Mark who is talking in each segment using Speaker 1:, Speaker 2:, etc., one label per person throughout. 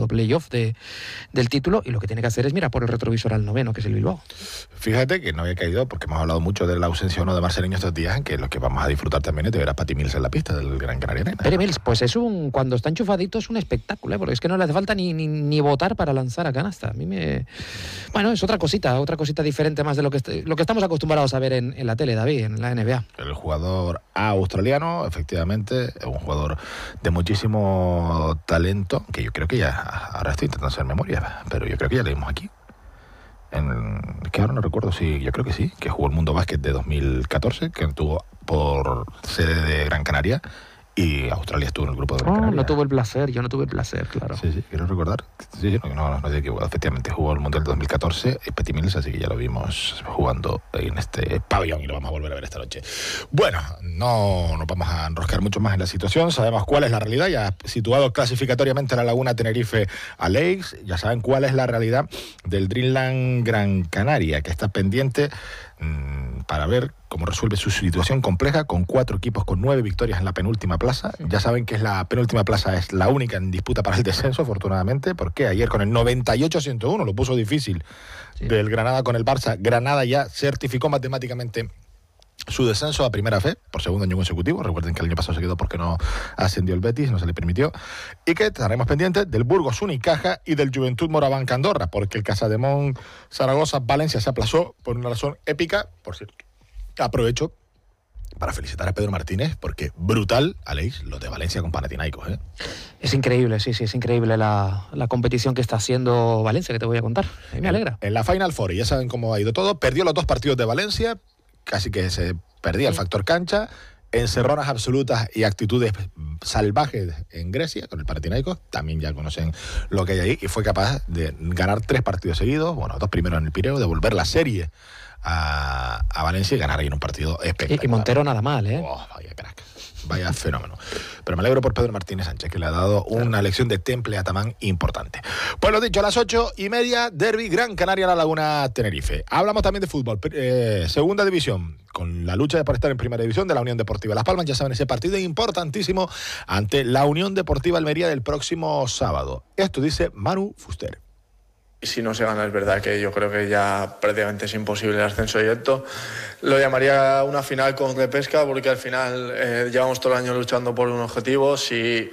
Speaker 1: playoff del título, y lo que tiene que hacer es mirar por el retrovisor al noveno, que es el Bilbao.
Speaker 2: Fíjate que no había caído, porque hemos hablado mucho de la ausencia o no de Marceliño estos días, en que lo que vamos a disfrutar también es de ver a Patty Mills en la pista del Gran Canaria Arena.
Speaker 1: Patty Mills, pues cuando está enchufadito es un espectáculo, porque es que no le hace falta ni votar para lanzar a canasta. Bueno, es otra cosita diferente más de lo que estamos acostumbrados a ver en la tele, David, en la NBA.
Speaker 2: El jugador australiano, efectivamente, es un jugador de muchísimo talento, que yo creo que ya, ahora estoy intentando hacer memoria, pero yo creo que ya lo vimos aquí. Que ahora no recuerdo si, yo creo que sí, que jugó el Mundo Básquet de 2014, que estuvo por sede de Gran Canaria, y Australia estuvo en el grupo de Gran Canaria.
Speaker 1: No tuve el placer, yo no tuve el placer, claro.
Speaker 2: Sí, quiero recordar. Sí, no sé qué, efectivamente jugó el Mundial de 2014 y Patty Mills, así que ya lo vimos jugando en este pabellón y lo vamos a volver a ver esta noche. Bueno, no nos vamos a enroscar mucho más en la situación, sabemos cuál es la realidad, ya situado clasificatoriamente la Laguna Tenerife a Lakes, ya saben cuál es la realidad del Dreamland Gran Canaria, que está pendiente para ver cómo resuelve su situación compleja con 4 equipos con 9 victorias en la penúltima plaza. Ya saben que la penúltima plaza es la única en disputa para el descenso, afortunadamente, porque ayer con el 98-101 lo puso difícil del Granada con el Barça. Granada ya certificó matemáticamente su descenso a primera fe, por segundo año consecutivo. Recuerden que el año pasado se quedó porque no ascendió el Betis, no se le permitió. Y que estaremos pendientes del Burgos Unicaja y del Juventud Morabanca Andorra, porque el Casademont Zaragoza Valencia se aplazó por una razón épica. Por cierto, aprovecho para felicitar a Pedro Martínez, porque brutal, Aleix, lo de Valencia con Panathinaikos, ¿eh?
Speaker 1: Es increíble, sí, es increíble la competición que está haciendo Valencia, que te voy a contar. A mí me alegra.
Speaker 2: En la Final Four, ya saben cómo ha ido todo. Perdió los 2 partidos de Valencia, casi que se perdía el factor cancha, encerronas absolutas y actitudes salvajes en Grecia con el Panathinaikos, también ya conocen lo que hay ahí, y fue capaz de ganar 3 partidos seguidos, 2 primeros en el Pireo, devolver la serie a Valencia y ganar ahí en un partido espectacular.
Speaker 1: Y Montero nada mal,
Speaker 2: Vaya crack, vaya fenómeno. Pero me alegro por Pedro Martínez Sánchez, que le ha dado una lección de temple a Tamán importante. Pues lo dicho, a las 8:30, derbi Gran Canaria La Laguna Tenerife. Hablamos también de fútbol, segunda división, con la lucha por estar en primera división de la Unión Deportiva Las Palmas. Ya saben, ese partido importantísimo ante la Unión Deportiva Almería del próximo sábado. Esto dice Manu Fuster.
Speaker 3: Y si no se gana, es verdad que yo creo que ya prácticamente es imposible el ascenso directo. Lo llamaría una final con repesca, porque al final llevamos todo el año luchando por un objetivo. Si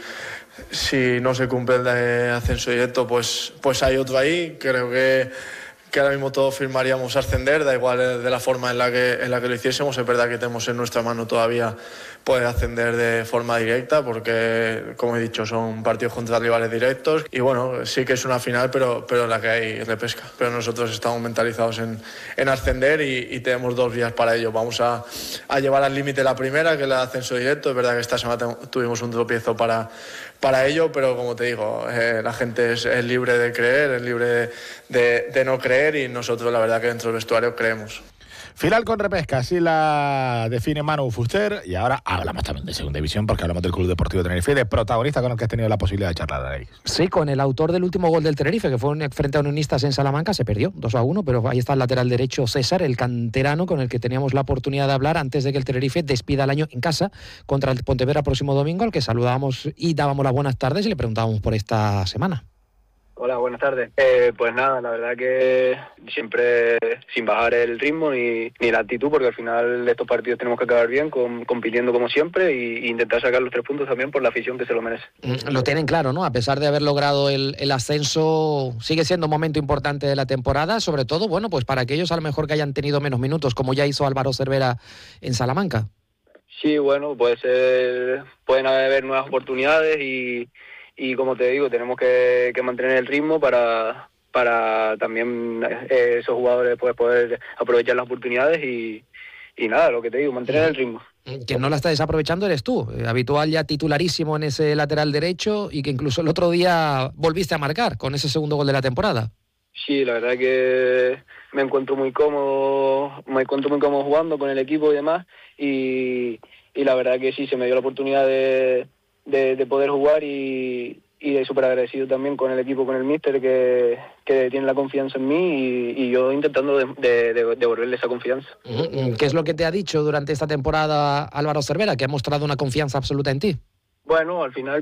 Speaker 3: no se cumple el ascenso directo, pues hay otro ahí. Creo que ahora mismo todos firmaríamos ascender, da igual de la forma en la que lo hiciésemos. Es verdad que tenemos en nuestra mano todavía poder ascender de forma directa, porque, como he dicho, son partidos contra rivales directos. Y bueno, sí que es una final, pero en la que hay repesca. Pero nosotros estamos mentalizados en ascender y tenemos 2 vías para ello. Vamos a llevar al límite la primera, que es el ascenso directo. Es verdad que esta semana tuvimos un tropiezo para ello, pero como te digo, la gente es libre de creer, es libre de no creer, y nosotros la verdad que dentro del vestuario creemos.
Speaker 2: Final con repesca, así la define Manu Fuster. Y ahora hablamos también de segunda división, porque hablamos del Club Deportivo Tenerife, de protagonista con el que has tenido la posibilidad de charlar ahí.
Speaker 1: Sí, con el autor del último gol del Tenerife, que fue frente a Unionistas en Salamanca. Se perdió 2-1, pero ahí está el lateral derecho César, el canterano, con el que teníamos la oportunidad de hablar antes de que el Tenerife despida el año en casa contra el Pontevedra próximo domingo, al que saludábamos y dábamos las buenas tardes y le preguntábamos por esta semana.
Speaker 4: Hola, buenas tardes. Pues nada, la verdad que siempre sin bajar el ritmo ni la actitud, porque al final de estos partidos tenemos que acabar bien, compitiendo como siempre, e intentar sacar los 3 puntos también por la afición que se lo merece.
Speaker 1: Lo tienen claro, ¿no? A pesar de haber logrado el ascenso, sigue siendo un momento importante de la temporada, sobre todo, bueno, pues para aquellos a lo mejor que hayan tenido menos minutos, como ya hizo Álvaro Cervera en Salamanca.
Speaker 4: Sí, bueno, pueden haber nuevas oportunidades y como te digo, tenemos que mantener el ritmo para también esos jugadores poder aprovechar las oportunidades y nada, lo que te digo, mantener el ritmo.
Speaker 1: Que no la está desaprovechando eres tú, habitual ya titularísimo en ese lateral derecho, y que incluso el otro día volviste a marcar con ese segundo gol de la temporada.
Speaker 4: Sí, la verdad que me encuentro muy cómodo jugando con el equipo y demás, y la verdad que sí, se me dio la oportunidad de poder jugar y de súper agradecido también con el equipo, con el míster, que tiene la confianza en mí, y yo intentando devolverle esa confianza.
Speaker 1: ¿Qué es lo que te ha dicho durante esta temporada Álvaro Cervera, que ha mostrado una confianza absoluta en ti?
Speaker 4: Bueno, al final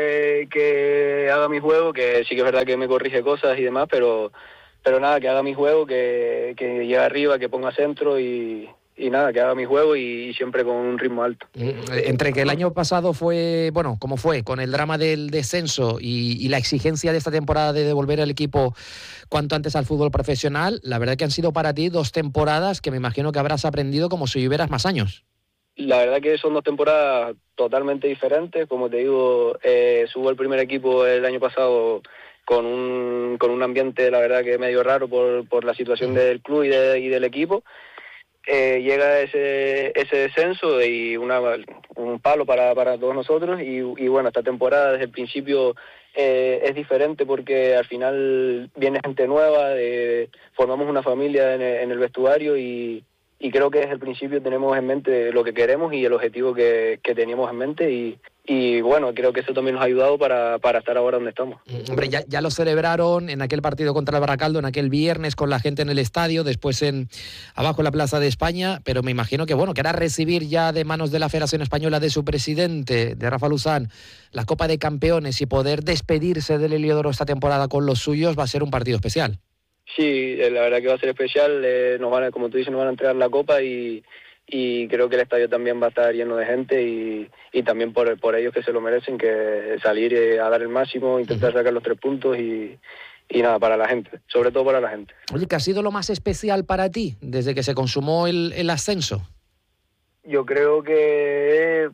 Speaker 4: que haga mi juego, que sí que es verdad que me corrige cosas y demás, pero nada, que haga mi juego, que llegue arriba, que ponga centro y nada, que haga mi juego y siempre con un ritmo alto.
Speaker 1: Entre que el año pasado fue, bueno, como fue, con el drama del descenso y la exigencia de esta temporada de devolver al equipo cuanto antes al fútbol profesional, la verdad que han sido para ti 2 temporadas que me imagino que habrás aprendido como si hubieras más años.
Speaker 4: La verdad que son 2 temporadas totalmente diferentes. Como te digo, subo el primer equipo el año pasado con un ambiente, la verdad que medio raro por la situación del club y del equipo. Llega ese descenso y un palo para todos nosotros y bueno, esta temporada desde el principio es diferente porque al final viene gente nueva, formamos una familia en el vestuario y creo que desde el principio tenemos en mente lo que queremos y el objetivo que teníamos en mente y bueno, creo que eso también nos ha ayudado para estar ahora donde estamos.
Speaker 1: Hombre, ya lo celebraron en aquel partido contra el Baracaldo, en aquel viernes con la gente en el estadio, después abajo en la Plaza de España, pero me imagino que bueno, que era recibir ya de manos de la Federación Española, de su presidente, de Rafa Luzán, la Copa de Campeones y poder despedirse del Heliodoro esta temporada con los suyos va a ser un partido especial.
Speaker 4: Sí, la verdad que va a ser especial, como tú dices, nos van a entregar la Copa y creo que el estadio también va a estar lleno de gente y también por ellos que se lo merecen, que salir a dar el máximo, intentar sacar los 3 puntos y nada, para la gente, sobre todo para la gente.
Speaker 1: Oye, ¿qué ha sido lo más especial para ti desde que se consumó el ascenso?
Speaker 4: Yo creo que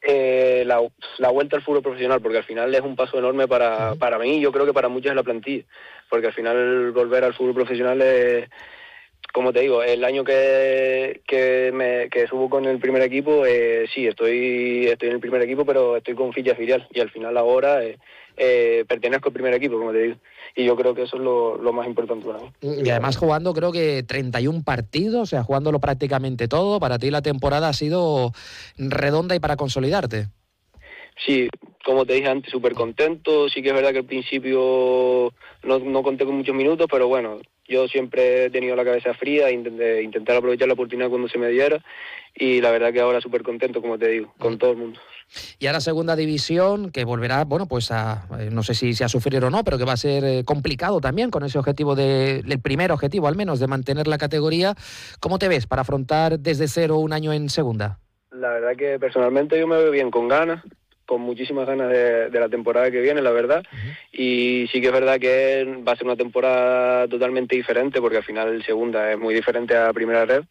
Speaker 4: la vuelta al fútbol profesional, porque al final es un paso enorme para mí y yo creo que para muchos de la plantilla, porque al final volver al fútbol profesional es, como te digo, el año que subo con el primer equipo, sí, estoy en el primer equipo, pero estoy con ficha filial y al final ahora pertenezco al primer equipo, como te digo. Y yo creo que eso es lo más importante para mí.
Speaker 1: Y además jugando creo que 31 partidos, o sea, jugándolo prácticamente todo, para ti la temporada ha sido redonda y para consolidarte.
Speaker 4: Sí, como te dije antes, súper contento. Sí que es verdad que al principio no conté con muchos minutos, pero bueno, yo siempre he tenido la cabeza fría e intentar aprovechar la oportunidad cuando se me diera y la verdad que ahora súper contento, como te digo, con todo el mundo.
Speaker 1: Y ahora segunda división, que volverá, bueno, pues no sé si a sufrir o no, pero que va a ser complicado también con ese objetivo el primer objetivo al menos, de mantener la categoría. ¿Cómo te ves para afrontar desde cero un año en segunda?
Speaker 4: La verdad que personalmente yo me veo bien, con ganas, con muchísimas ganas de la temporada que viene, la verdad. Y sí que es verdad que va a ser una temporada totalmente diferente, porque al final segunda es muy diferente a primera red.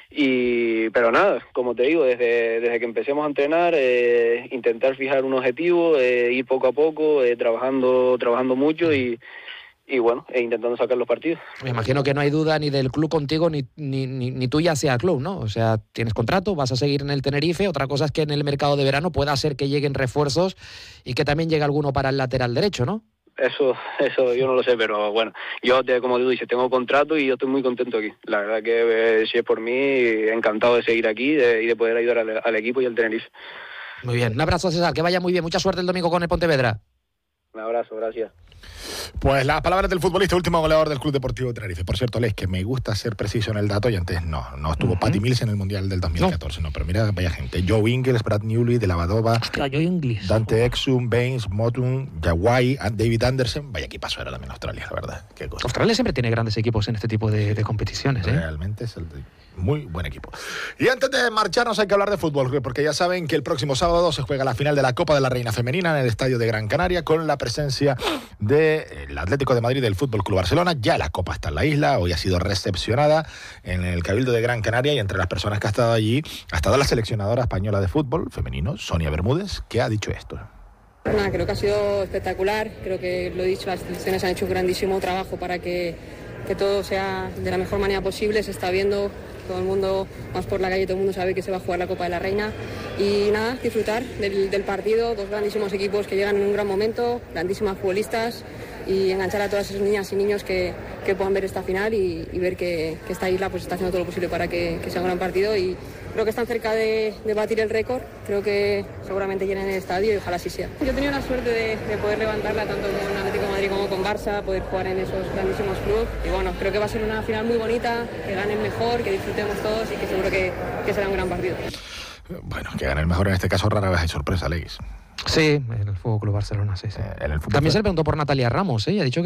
Speaker 4: Pero nada, como te digo, desde que empecemos a entrenar, intentar fijar un objetivo, ir poco a poco, trabajando mucho y bueno, intentando sacar los partidos.
Speaker 1: Me imagino que no hay duda ni del club contigo ni tuya hacia el club, ¿no? O sea, tienes contrato, vas a seguir en el Tenerife. Otra cosa es que en el mercado de verano pueda ser que lleguen refuerzos y que también llegue alguno para el lateral derecho, ¿no?
Speaker 4: Eso yo no lo sé, pero bueno, yo como tú dices, tengo contrato y yo estoy muy contento aquí. La verdad que si es por mí, encantado de seguir aquí y de poder ayudar al equipo y al Tenerife.
Speaker 1: Muy bien, un abrazo, César, que vaya muy bien, mucha suerte el domingo con el Pontevedra.
Speaker 4: Un abrazo, gracias.
Speaker 2: Pues las palabras del futbolista, último goleador del Club Deportivo Tenerife. Por cierto, Les, que me gusta ser preciso en el dato y antes no estuvo Patty Mills en el Mundial del 2014, no, pero mira, vaya gente. Joe Ingles, Brad Newley, De La Vadova, Dante Exum, Baines, Motun, Yawai, David Anderson. Vaya equipazo era también Australia, la verdad. Qué cosa.
Speaker 1: Australia siempre tiene grandes equipos en este tipo de competiciones, ¿eh?
Speaker 2: Realmente es muy buen equipo. Y antes de marcharnos hay que hablar de fútbol, porque ya saben que el próximo sábado se juega la final de la Copa de la Reina Femenina en el Estadio de Gran Canaria con la presencia del Atlético de Madrid y del Fútbol Club Barcelona. Ya la Copa está en la isla, hoy ha sido recepcionada en el Cabildo de Gran Canaria y entre las personas que ha estado allí ha estado la seleccionadora española de fútbol femenino, Sonia Bermúdez, que ha dicho esto.
Speaker 5: Nada, creo que ha sido espectacular, creo que lo he dicho, las selecciones han hecho un grandísimo trabajo para que todo sea de la mejor manera posible, se está viendo, todo el mundo, más por la calle, todo el mundo sabe que se va a jugar la Copa de la Reina y nada, disfrutar del partido, 2 grandísimos equipos que llegan en un gran momento, grandísimas futbolistas y enganchar a todas esas niñas y niños que puedan ver esta final y ver que esta isla pues está haciendo todo lo posible para que sea un gran partido y creo que están cerca de batir el récord, creo que seguramente llenen el estadio y ojalá así sea. Yo he tenido la suerte de poder levantarla tanto con Atlético de Madrid como con Barça, poder jugar en esos grandísimos clubes y bueno, creo que va a ser una final muy bonita, que ganen mejor, que disfrutemos todos y que seguro que será un gran partido.
Speaker 2: Bueno, que gane el mejor en este caso rara vez hay sorpresa, Leis.
Speaker 1: Sí, en el Fútbol Club Barcelona, sí.
Speaker 2: En el fútbol
Speaker 1: También se le preguntó por Natalia Ramos, ¿eh? Y ha dicho que